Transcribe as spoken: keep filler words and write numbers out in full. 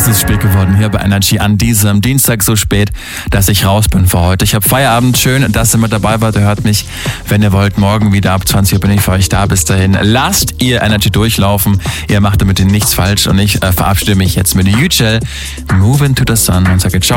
Es ist spät geworden hier bei Energy an diesem Dienstag, so spät, dass ich raus bin für heute. Ich habe Feierabend. Schön, dass ihr mit dabei wart. Ihr hört mich, wenn ihr wollt, morgen wieder ab zwanzig Uhr bin ich für euch da. Bis dahin, lasst ihr Energy durchlaufen. Ihr macht damit nichts falsch und ich äh, verabschiede mich jetzt mit Yücel, Move into the Sun und sage ciao.